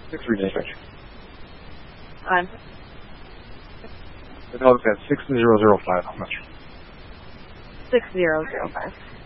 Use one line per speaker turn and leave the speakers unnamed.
6-3 dispatch.
On.
The dog's at 6005. How much?
6005.